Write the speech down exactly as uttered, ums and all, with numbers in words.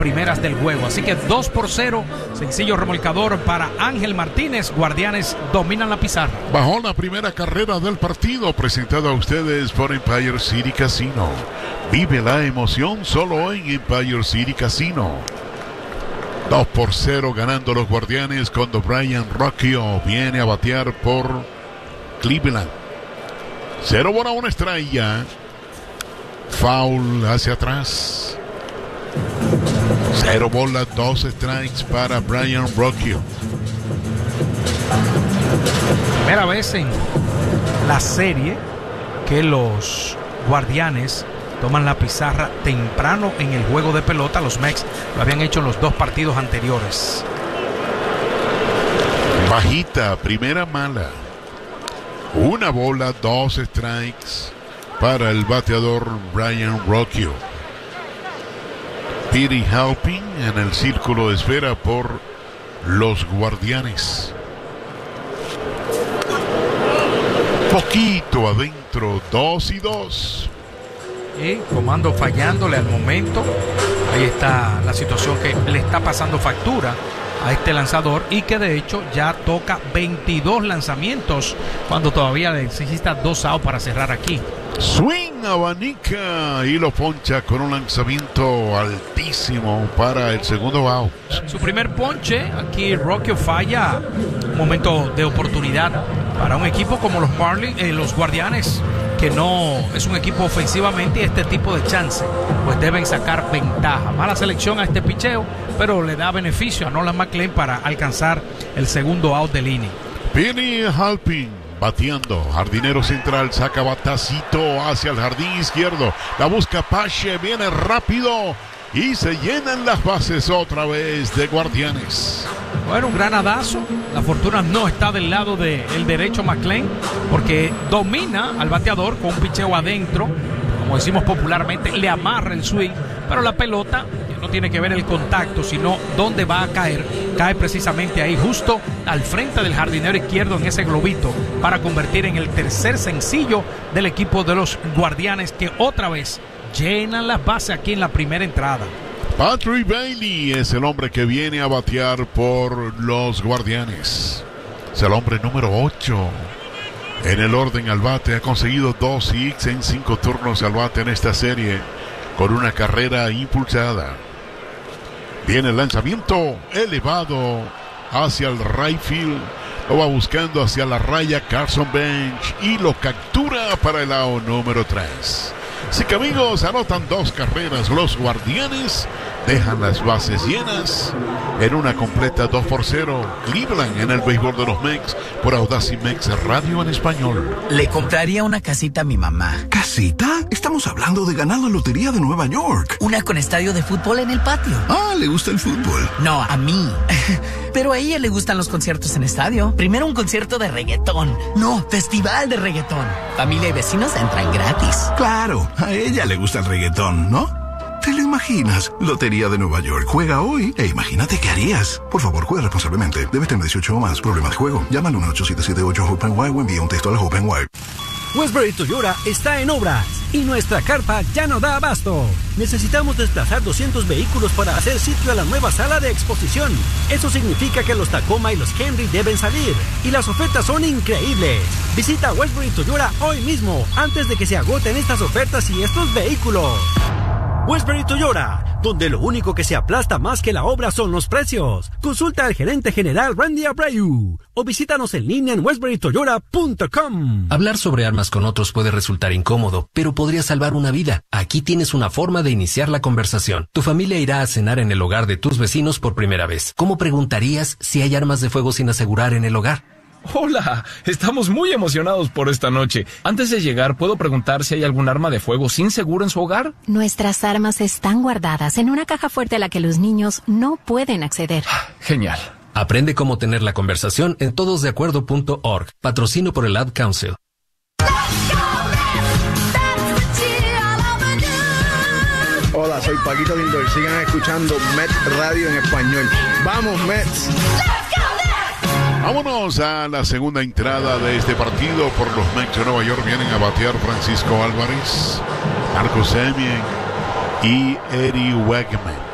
primeras del juego. Así que dos por cero, sencillo remolcador para Ángel Martínez. Guardianes dominan la pizarra. Bajó la primera carrera del partido, presentado a ustedes por Empire City Casino. Vive la emoción solo en Empire City Casino. dos por cero ganando los Guardianes cuando Brian Rocchio viene a batear por Cleveland. Cero bola, una estrella. Foul hacia atrás. Cero bola, dos strikes para Brian Rocchio. Primera vez en la serie que los Guardianes toman la pizarra temprano en el juego de pelota. Los Mex lo habían hecho en los dos partidos anteriores. Bajita, primera mala. Una bola, dos strikes para el bateador Brian Rocchio. Petey Halpin en el círculo de espera por los Guardianes. Poquito adentro, dos y dos. Y comando fallándole al momento. Ahí está la situación que le está pasando factura a este lanzador y que de hecho ya toca veintidós lanzamientos cuando todavía necesita dos outs para cerrar aquí. Swing, abanica y lo poncha con un lanzamiento altísimo para el segundo out. Su primer ponche, aquí Rocchio falla. Un momento de oportunidad para un equipo como los Marlins, eh, los Guardianes, que no es un equipo ofensivamente, y este tipo de chance pues deben sacar ventaja. Mala selección a este picheo, pero le da beneficio a Nolan McLean para alcanzar el segundo out del inning. Petey Halpin bateando, jardinero central, saca batacito hacia el jardín izquierdo, la busca Pache, viene rápido y se llenan las bases otra vez de Guardianes. Bueno, un granadazo. La fortuna no está del lado del derecho McLean, porque domina al bateador con un picheo adentro, como decimos popularmente, le amarra el swing, pero la pelota no tiene que ver el contacto, sino dónde va a caer. Cae precisamente ahí, justo al frente del jardinero izquierdo en ese globito, para convertir en el tercer sencillo del equipo de los Guardianes, que otra vez llenan las bases aquí en la primera entrada. Patrick Bailey es el hombre que viene a batear por los Guardianes. Es el hombre número ocho en el orden al bate. Ha conseguido dos hits en cinco turnos al bate en esta serie, con una carrera impulsada. Viene el lanzamiento elevado hacia el right field. Lo va buscando hacia la raya Carson Bench y lo captura para el out número tres. Así que, amigos, anotan dos carreras los Guardianes, dejan las bases llenas en una completa dos por cero. Cleveland en el béisbol de los Mex por Audacy Mex Radio en español. Le compraría una casita a mi mamá. ¿Casita? Estamos hablando de ganar la lotería de Nueva York. Una con estadio de fútbol en el patio. Ah, ¿le gusta el fútbol? No, a mí. Pero a ella le gustan los conciertos en estadio. Primero un concierto de reggaetón. No, festival de reggaetón. Familia y vecinos entran gratis. Claro, a ella le gusta el reggaetón, ¿no? ¿Te lo imaginas? Lotería de Nueva York. Juega hoy e imagínate qué harías. Por favor, juega responsablemente. Debes tener dieciocho o más. Problemas de juego. Llama al uno ocho siete siete ocho Hope and Why o envía un texto a la Hope and Why. Westbury Toyota está en obras y nuestra carpa ya no da abasto. Necesitamos desplazar doscientos vehículos para hacer sitio a la nueva sala de exposición. Eso significa que los Tacoma y los Camry deben salir y las ofertas son increíbles. Visita Westbury Toyota hoy mismo, antes de que se agoten estas ofertas y estos vehículos. Westbury Toyota, donde lo único que se aplasta más que la obra son los precios. Consulta al gerente general Randy Abreu o visítanos en línea en westbury toyota punto com. Hablar sobre armas con otros puede resultar incómodo, pero podría salvar una vida. Aquí tienes una forma de iniciar la conversación. Tu familia irá a cenar en el hogar de tus vecinos por primera vez. ¿Cómo preguntarías si hay armas de fuego sin asegurar en el hogar? Hola, estamos muy emocionados por esta noche. Antes de llegar, ¿puedo preguntar si hay algún arma de fuego sin seguro en su hogar? Nuestras armas están guardadas en una caja fuerte a la que los niños no pueden acceder. Genial. Aprende cómo tener la conversación en todos de acuerdo punto org. Patrocino por el Ad Council. Hola, soy Paquito Lindor. Sigan escuchando Mets Radio en español. ¡Vamos, Mets! Vámonos a la segunda entrada de este partido. Por los Mets de Nueva York vienen a batear Francisco Álvarez, Marcus Semien y Eddie Wegman.